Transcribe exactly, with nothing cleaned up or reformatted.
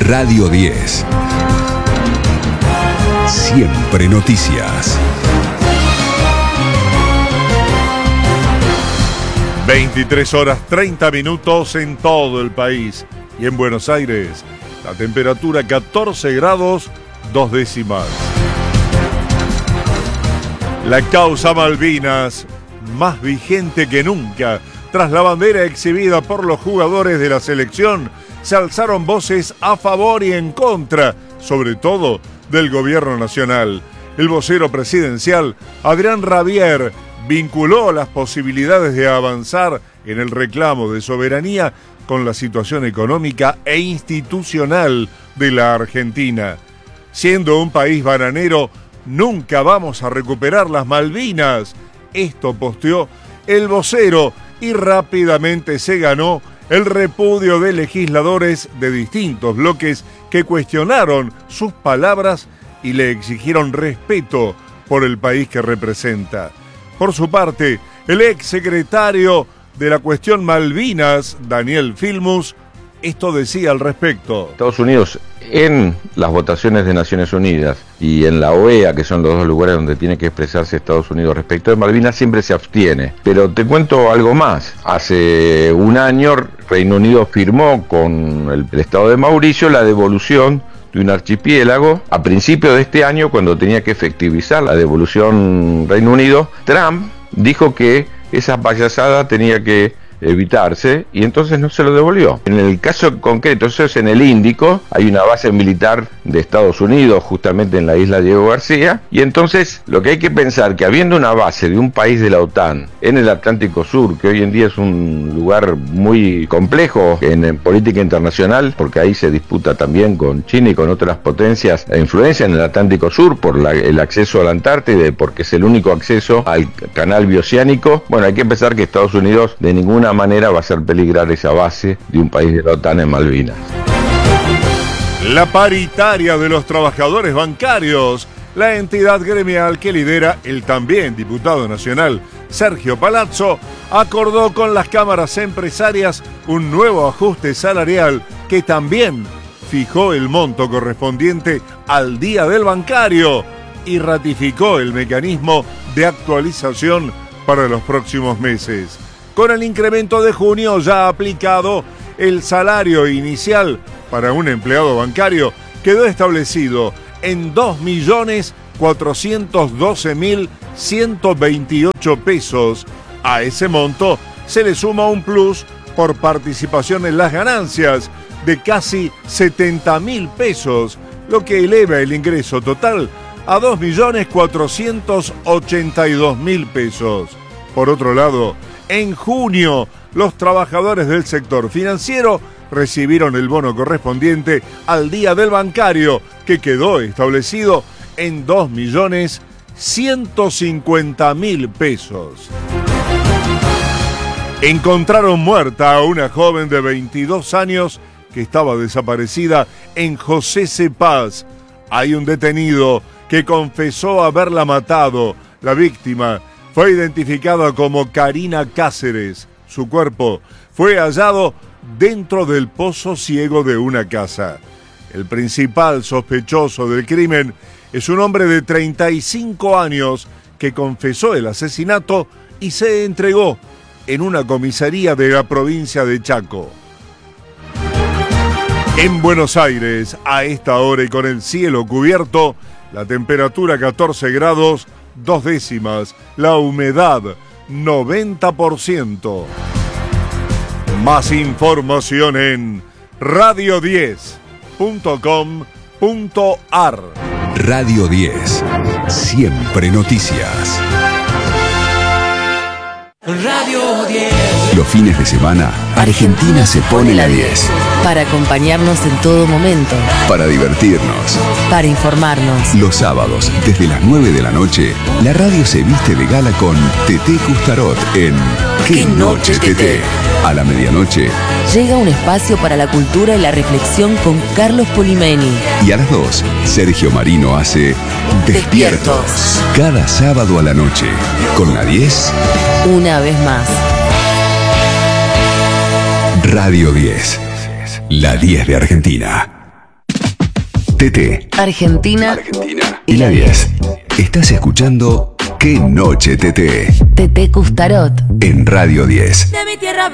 Radio diez. Siempre noticias. veintitrés horas treinta minutos en todo el país. Y en Buenos Aires, la temperatura catorce grados, dos décimas. La causa Malvinas, más vigente que nunca. Tras la bandera exhibida por los jugadores de la selección, se alzaron voces a favor y en contra, sobre todo del gobierno nacional. El vocero presidencial, Adrián Rabier, vinculó las posibilidades de avanzar en el reclamo de soberanía con la situación económica e institucional de la Argentina. Siendo un país bananero, nunca vamos a recuperar las Malvinas. Esto posteó el vocero y rápidamente se ganó el repudio de legisladores de distintos bloques que cuestionaron sus palabras y le exigieron respeto por el país que representa. Por su parte, el exsecretario de la cuestión Malvinas, Daniel Filmus, esto decía al respecto. Estados Unidos, en las votaciones de Naciones Unidas y en la O E A, que son los dos lugares donde tiene que expresarse Estados Unidos respecto de Malvinas, siempre se abstiene. Pero te cuento algo más. Hace un año, Reino Unido firmó con el, el Estado de Mauricio la devolución de un archipiélago. A principios de este año, cuando tenía que efectivizar la devolución Reino Unido, Trump dijo que esa payasada tenía que evitarse y entonces no se lo devolvió. En el caso concreto, eso es en el Índico, hay una base militar de Estados Unidos justamente en la isla Diego García, y entonces lo que hay que pensar que habiendo una base de un país de la OTAN en el Atlántico Sur, que hoy en día es un lugar muy complejo en, en política internacional, porque ahí se disputa también con China y con otras potencias la influencia en el Atlántico Sur por la, el acceso a la Antártida, porque es el único acceso al canal bioceánico. Bueno, hay que pensar que Estados Unidos de ninguna manera va a hacer peligrar esa base de un país de la OTAN en Malvinas. La paritaria de los trabajadores bancarios, la entidad gremial que lidera el también diputado nacional Sergio Palazzo, acordó con las cámaras empresarias un nuevo ajuste salarial que también fijó el monto correspondiente al día del bancario y ratificó el mecanismo de actualización para los próximos meses. Con el incremento de junio ya aplicado, el salario inicial para un empleado bancario quedó establecido en dos millones cuatrocientos doce mil ciento veintiocho pesos. A ese monto se le suma un plus por participación en las ganancias de casi setenta mil pesos, lo que eleva el ingreso total a dos millones cuatrocientos ochenta y dos mil pesos. Por otro lado, en junio, los trabajadores del sector financiero recibieron el bono correspondiente al día del bancario, que quedó establecido en dos millones ciento cincuenta mil pesos. Encontraron muerta a una joven de veintidós años que estaba desaparecida en José Cepaz. Hay un detenido que confesó haberla matado. La víctima fue identificada como Karina Cáceres. Su cuerpo fue hallado dentro del pozo ciego de una casa. El principal sospechoso del crimen es un hombre de treinta y cinco años que confesó el asesinato y se entregó en una comisaría de la provincia de Chaco. En Buenos Aires, a esta hora y con el cielo cubierto, la temperatura catorce grados, dos décimas, la humedad noventa por ciento. Más información en radio diez punto com punto ar. Radio diez, siempre noticias. Radio diez. Los fines de semana, Argentina se pone la diez. Para acompañarnos en todo momento. Para divertirnos. Para informarnos. Los sábados, desde las nueve de la noche, la radio se viste de gala con Teté Custarot en ¿Qué noche, Teté? A la medianoche. Llega un espacio para la cultura y la reflexión con Carlos Polimeni. Y a las dos, Sergio Marino hace Despiertos. Despiertos. Cada sábado a la noche. Con la diez. Una vez más. Radio diez. La diez de Argentina. T T. Argentina. Argentina. Y la diez. Estás escuchando Qué Noche T T. T T Custarot. En Radio diez. De mi tierra